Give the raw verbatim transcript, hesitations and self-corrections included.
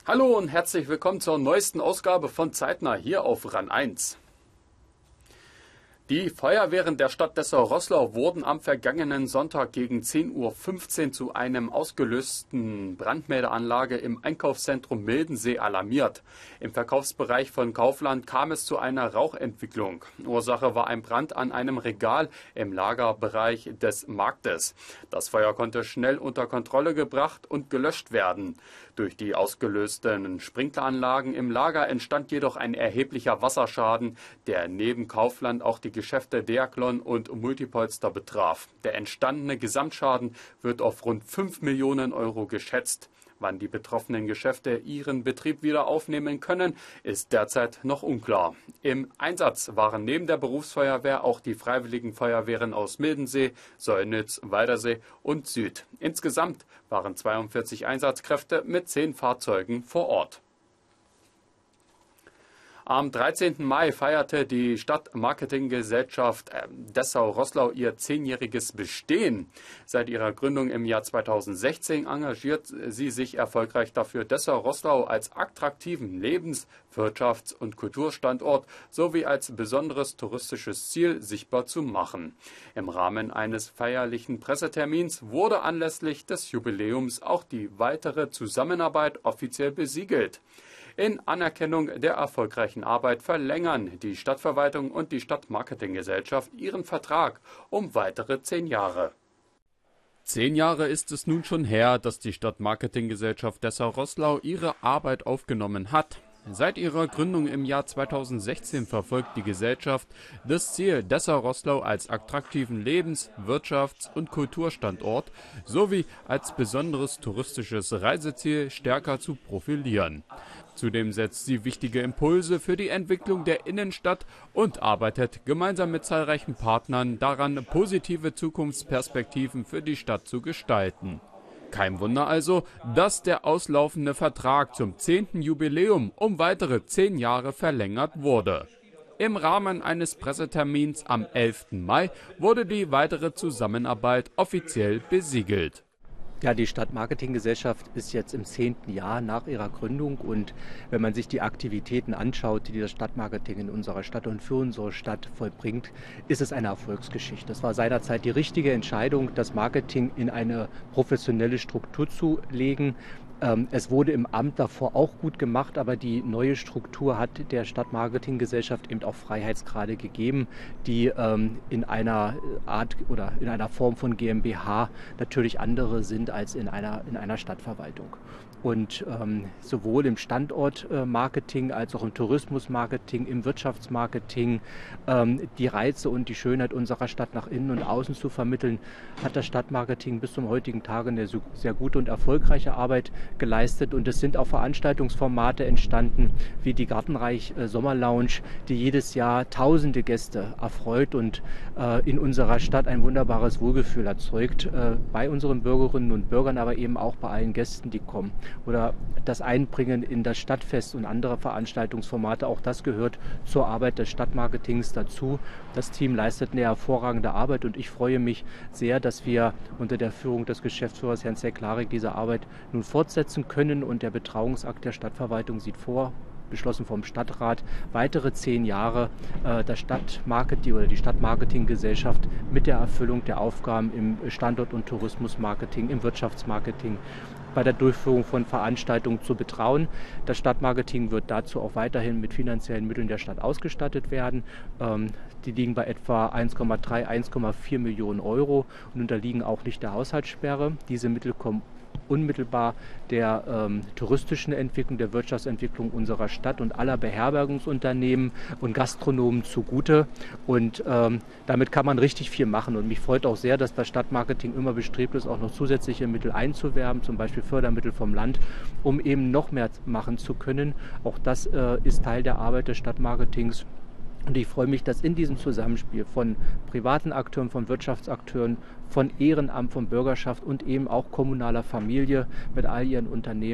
Hallo und herzlich willkommen zur neuesten Ausgabe von Zeitnah hier auf RAN eins. Die Feuerwehren der Stadt Dessau-Roßlau wurden am vergangenen Sonntag gegen zehn Uhr fünfzehn zu einem ausgelösten Brandmeldeanlage im Einkaufszentrum Mildensee alarmiert. Im Verkaufsbereich von Kaufland kam es zu einer Rauchentwicklung. Ursache war ein Brand an einem Regal im Lagerbereich des Marktes. Das Feuer konnte schnell unter Kontrolle gebracht und gelöscht werden. Durch die ausgelösten Sprinkleranlagen im Lager entstand jedoch ein erheblicher Wasserschaden, der neben Kaufland auch die Geschäfte Deaklon und Multipolster betraf. Der entstandene Gesamtschaden wird auf rund fünf Millionen Euro geschätzt. Wann die betroffenen Geschäfte ihren Betrieb wieder aufnehmen können, ist derzeit noch unklar. Im Einsatz waren neben der Berufsfeuerwehr auch die Freiwilligen Feuerwehren aus Mildensee, Söllnitz, Waldersee und Süd. Insgesamt waren zweiundvierzig Einsatzkräfte mit zehn Fahrzeugen vor Ort. Am dreizehnten Mai feierte die Stadtmarketinggesellschaft Dessau-Roßlau ihr zehnjähriges Bestehen. Seit ihrer Gründung im Jahr zweitausendsechzehn engagiert sie sich erfolgreich dafür, Dessau-Roßlau als attraktiven Lebens-, Wirtschafts- und Kulturstandort sowie als besonderes touristisches Ziel sichtbar zu machen. Im Rahmen eines feierlichen Pressetermins wurde anlässlich des Jubiläums auch die weitere Zusammenarbeit offiziell besiegelt. In Anerkennung der erfolgreichen Arbeit verlängern die Stadtverwaltung und die Stadtmarketinggesellschaft ihren Vertrag um weitere zehn Jahre. Zehn Jahre ist es nun schon her, dass die Stadtmarketinggesellschaft Dessau-Roßlau ihre Arbeit aufgenommen hat. Seit ihrer Gründung im Jahr zweitausendsechzehn verfolgt die Gesellschaft das Ziel, Dessau-Roßlau als attraktiven Lebens-, Wirtschafts- und Kulturstandort sowie als besonderes touristisches Reiseziel stärker zu profilieren. Zudem setzt sie wichtige Impulse für die Entwicklung der Innenstadt und arbeitet gemeinsam mit zahlreichen Partnern daran, positive Zukunftsperspektiven für die Stadt zu gestalten. Kein Wunder also, dass der auslaufende Vertrag zum zehnten Jubiläum um weitere zehn Jahre verlängert wurde. Im Rahmen eines Pressetermins am elften Mai wurde die weitere Zusammenarbeit offiziell besiegelt. Ja, die Stadtmarketinggesellschaft ist jetzt im zehnten Jahr nach ihrer Gründung, und wenn man sich die Aktivitäten anschaut, die das Stadtmarketing in unserer Stadt und für unsere Stadt vollbringt, ist es eine Erfolgsgeschichte. Es war seinerzeit die richtige Entscheidung, das Marketing in eine professionelle Struktur zu legen. Es wurde im Amt davor auch gut gemacht, aber die neue Struktur hat der Stadtmarketinggesellschaft eben auch Freiheitsgrade gegeben, die ähm, in einer Art oder in einer Form von GmbH natürlich andere sind als in einer, in einer Stadtverwaltung. Und ähm, sowohl im Standortmarketing als auch im Tourismusmarketing, im Wirtschaftsmarketing ähm, die Reize und die Schönheit unserer Stadt nach innen und außen zu vermitteln, hat das Stadtmarketing bis zum heutigen Tage eine sehr gute und erfolgreiche Arbeit geleistet. Und es sind auch Veranstaltungsformate entstanden, wie die Gartenreich Sommerlounge, die jedes Jahr tausende Gäste erfreut und äh, in unserer Stadt ein wunderbares Wohlgefühl erzeugt, äh, bei unseren Bürgerinnen und Bürgern, aber eben auch bei allen Gästen, die kommen. Oder das Einbringen in das Stadtfest und andere Veranstaltungsformate, auch das gehört zur Arbeit des Stadtmarketings dazu. Das Team leistet eine hervorragende Arbeit und ich freue mich sehr, dass wir unter der Führung des Geschäftsführers Herrn Zeklarik diese Arbeit nun fortsetzen können, und der Betrauungsakt der Stadtverwaltung sieht vor, beschlossen vom Stadtrat, weitere zehn Jahre äh, das Stadtmarketing oder die Stadtmarketinggesellschaft mit der Erfüllung der Aufgaben im Standort- und Tourismusmarketing, im Wirtschaftsmarketing, bei der Durchführung von Veranstaltungen zu betrauen. Das Stadtmarketing wird dazu auch weiterhin mit finanziellen Mitteln der Stadt ausgestattet werden. Ähm, die liegen bei etwa eins Komma drei, eins Komma vier Millionen Euro und unterliegen auch nicht der Haushaltssperre. Diese Mittel kommen unmittelbar der ähm, touristischen Entwicklung, der Wirtschaftsentwicklung unserer Stadt und aller Beherbergungsunternehmen und Gastronomen zugute. Und ähm, damit kann man richtig viel machen. Und mich freut auch sehr, dass das Stadtmarketing immer bestrebt ist, auch noch zusätzliche Mittel einzuwerben, zum Beispiel Fördermittel vom Land, um eben noch mehr machen zu können. Auch das äh, ist Teil der Arbeit des Stadtmarketings. Und ich freue mich, dass in diesem Zusammenspiel von privaten Akteuren, von Wirtschaftsakteuren, von Ehrenamt, von Bürgerschaft und eben auch kommunaler Familie mit all ihren Unternehmen